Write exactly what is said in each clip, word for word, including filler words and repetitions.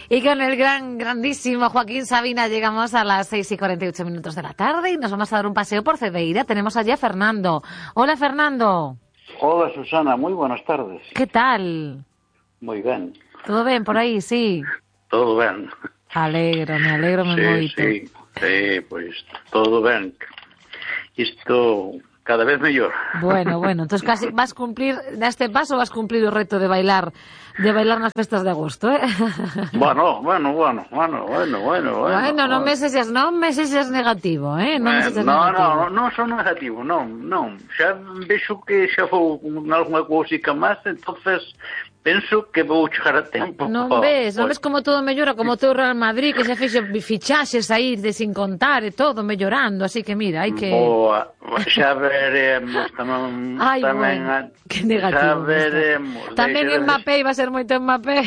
Y con el gran, grandísimo Joaquín Sabina llegamos a las seis y cuarenta y ocho minutos de la tarde y nos vamos a dar un paseo por Cedeira. Tenemos allí a Fernando. Hola, Fernando. Hola, Susana. Muy buenas tardes. ¿Qué tal? Muy bien. ¿Todo bien por aí, sí? Todo ben. Alegro, me alegro me sí, moito. Sí, sí, pois todo ben. Isto cada vez mellor. Bueno, bueno, entonces casi vas cumplir, neste paso vas cumplir o reto de bailar, de bailar nas festas de agosto, eh? Bueno, bueno, bueno, bueno, bueno, bueno. Bueno, non me sexas, non me sexas negativo, eh? Non me sexas negativo. No, no, non son negativo, non, non. Xa vexo que xa vou con algunha cousica máis, entonces penso que vou chegar a tempo. Non ves, non ves como todo mellora, como todo o Real Madrid, que xa fixo fichaxes aí de sin contar e todo mellorando, así que mira, hai que... Boa, xa veremos tamén... Ai, tamén bueno, que negativo. Xa veremos. Tamén en Mbappé, iba a ser moito en Mbappé.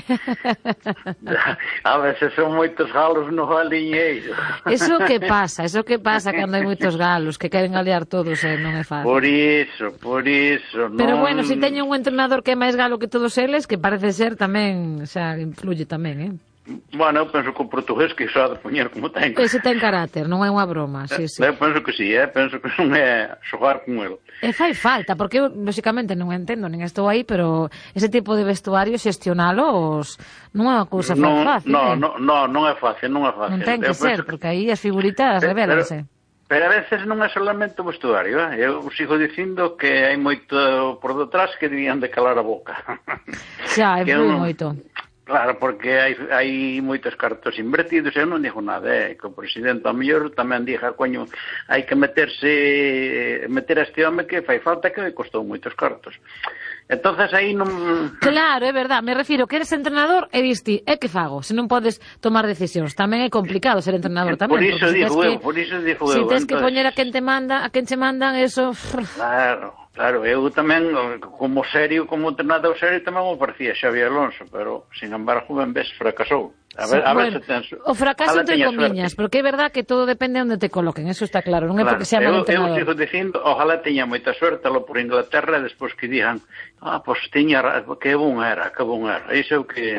A veces son moitos galos no galiñeiro. Eso que pasa, eso que pasa cando hai moitos galos que queren aliar todos e non é fácil. Por iso, por iso. Pero non... bueno, se si teño un entrenador que é máis galo que todos eles, que parece ser tamén, xa influye tamén, eh? Bueno, eu penso que o portugués que xa de poñer como ten. Ese ten carácter, non é unha broma, sí, sí. Eu penso que sí, eh? penso que non é xogar con el. E fai falta, porque eu, lóxicamente, non entendo, nin estou aí, pero ese tipo de vestuario xestionalos non é unha cousa non, fácil, no, eh? no, no, non é fácil, non é fácil. Non ten que eu ser, penso... porque aí as figuritas revélanse. Pero a veces non é solamente o vestuario, eh? Eu sigo dicindo que hai moito por detrás que debían de calar a boca. Xa, influi non... moito. Claro, porque hai, hai moitos cartos invertidos, eu non digo nada, eh, que o presidente ao mellor tamén diga, coño, hai que meterse, meter a este home que fai falta, que costou moitos cartos. Entonces aí non... Claro, é verdad, me refiro que eres entrenador e diste, é que fago, se non podes tomar decisións, tamén é complicado ser entrenador tamén. Por iso digo eu, que, por iso digo eu. Se tes entonces... que poñer a quen te manda, a quen che mandan, eso... Claro. Claro, eu tamén, como serio, como entrenador serio, tamén me parecía Xavi Alonso, pero, sin embargo, ben ves, fracasou. A ver, sí, a ver bueno, se ten... O fracaso entre comiñas, porque é verdad que todo depende de onde te coloquen, eso está claro, non é claro, porque sea mal entrenador. Eu sigo dicindo, ojalá teña moita suerte lo por Inglaterra, e despois que digan, ah, pois pues, tiña, que bon era, que bon era, iso é o que...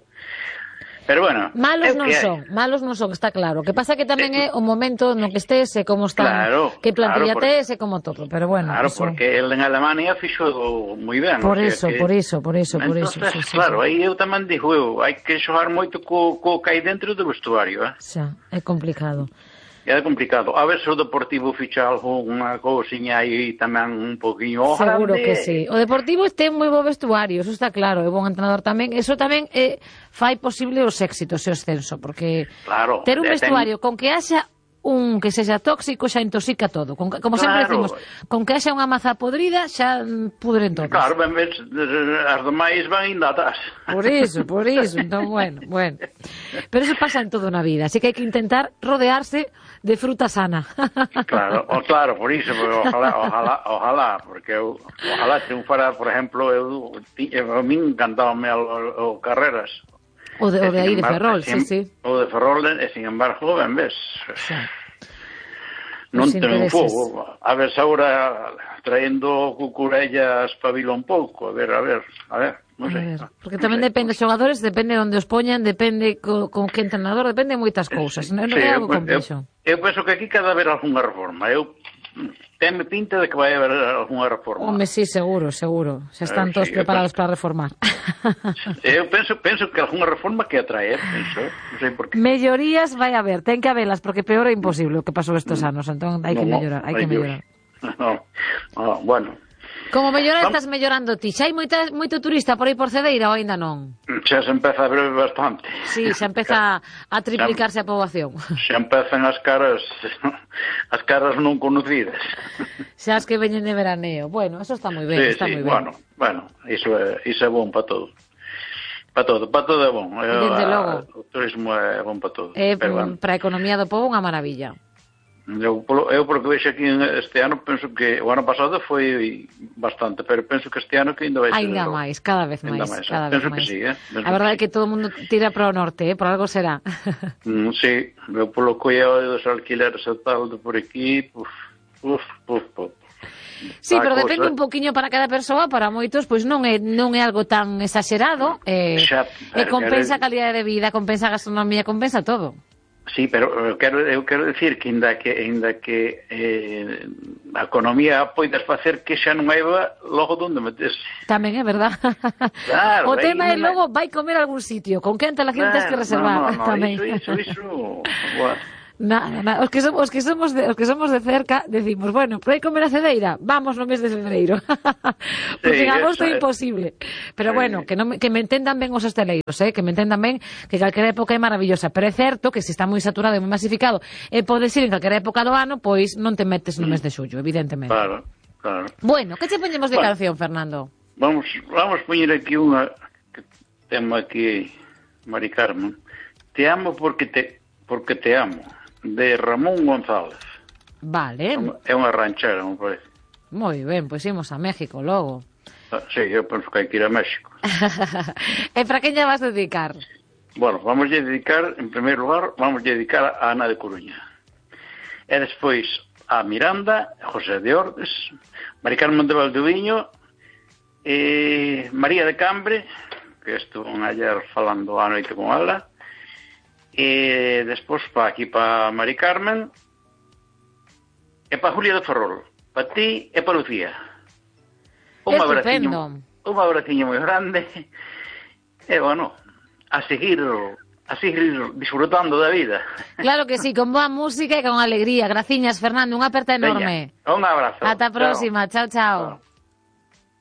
Pero bueno, malos non son, malos non son, está claro. O que pasa que tamén é o momento no que estés e como están, claro, que plantilla claro, porque, tes e como todo, pero bueno. Claro, eso... porque el en Alemania fixo moi ben. Por o sea eso, que... por eso, por eso, por Entonces, eso. Sí, claro, sí, aí eu tamén digo eu, hai que xogar moito co, co que hai dentro do vestuario, eh? Xa, é complicado. É complicado. A ver se o Deportivo ficha algunha cousiña aí tamén un poquinho Seguro grande. que sí. O Deportivo ten moi bo vestuario, eso está claro, é bon entrenador tamén. Eso tamén é, fai posible os éxitos e o ascenso, porque claro, ter un vestuario ten... con que haxa un que sexa tóxico xa intoxica todo. Con, como sempre claro. decimos, con que haxa unha maza podrida xa pudren todos. Claro, ben ves, as demais van indo atrás. Por iso, por iso. Entón, bueno, bueno. Pero eso pasa en todo na vida, así que hai que intentar rodearse de fruta sana. Claro, o, claro, por iso, ojalá, ojalá, ojalá, porque eu, ojalá triunfara, por exemplo, eu, eu a min encantábame o, o, o Carreras. O de, o de aí de embargo, Ferrol, sin, sí, sí. O de Ferrol, e sin embargo, ben ves, sí. Non triunfou. A ver se agora traendo Cucurella espabila un pouco, a ver, a ver, a ver. Non sei. Porque tamén depende dos xogadores, depende onde os poñan, depende co, con que entrenador, depende de moitas cousas. Non é algo complexo. Eu, eu penso que aquí cada haber algunha reforma. Eu tenme pinta de que vai haber algunha reforma. Home, sí, seguro, seguro. Xa están todos sí, preparados penso, para reformar. Eu penso, penso que algunha reforma que atrae, penso, non sei por qué. Mellorías vai haber, ten que habelas, porque peor é imposible o que pasou estes anos, entón hai que no, mellorar, hai que mellorar. No, no, bueno. Como mellorar estás mellorando ti? Xa hai moita, moito turista por aí por Cedeira ou ainda non? Xa se empeza a ver bastante. Sí, xa empeza a triplicarse a poboación. Xa empezan as caras as caras non conocidas. Xa as que veñen de veraneo. Bueno, eso está moi ben, sí, está sí, moi ben. Bueno, bueno, iso é, iso é bon para todo. Para todo, para todo é bon. Desde logo. O turismo é bon para todo. É bueno, para a economía do pobo unha maravilla. Eu, eu porque vexo aquí este ano, penso que o ano pasado foi bastante, pero penso que este ano que ainda vai ser... Ainda máis, cada vez máis, máis cada penso vez máis. Que sí, eh? A verdade é que todo o mundo tira para o norte, eh? Por algo será. Mm, sí, eu polo colleo dos alquileres e tal de por aquí, puf, puf, puf, puf. Sí, pero depende un poquinho para cada persoa, para moitos, pois non é non é algo tan exagerado, eh, e compensa a calidade de vida, compensa a gastronomía, compensa todo. Sí, pero eu quero, eu quero decir que ainda que, ainda que eh, a economía poidas facer que xa non haiba logo donde meterse. Tamén é verdad. Claro, o tema é non logo vai comer a algún sitio, con quen te la gente claro, tens que reservar. No, no, no, tamén. iso, iso, iso... Bueno. Nada, nada. Os que somos, os que somos de, os que somos de cerca decimos, bueno, pero hai comer a cedeira, vamos no mes de febreiro. Porque sí, en agosto é imposible. Pero sí. Bueno, que, non, que me entendan ben os hosteleiros, eh? Que me entendan ben que calquera época é maravillosa, pero é certo que se está moi saturado e moi masificado e podes ir en calquera época do ano, pois non te metes no mes de xullo, evidentemente. Claro, claro. Bueno, que che poñemos de bueno, canción, Fernando? Vamos, vamos poñer aquí unha que temo aquí, Mari Carmen. Te amo porque te, porque te amo. De Ramón González. Vale. É unha ranchera, me parece. Moi ben, pois imos a México logo. Ah, sí, eu penso que hai que ir a México. E para quen lla vas dedicar? Bueno, vamos a dedicar, en primeiro lugar, vamos a dedicar a Ana de Coruña. E despois a Miranda, a José de Ordes, Mari Carmen de Valdoviño, e María de Cambre, que estuvo ayer falando a noite con ela, e despois pa aquí pa Mari Carmen e pa Julia de Ferrol, pa ti e pa Lucía. Un abraciño, un abraciño moi grande e bueno, a seguir a seguir disfrutando da vida. Claro que sí, con boa música e con alegría. Graciñas, Fernando, unha aperta enorme. Veña, un abrazo. Ata a próxima, chao, chao. chao.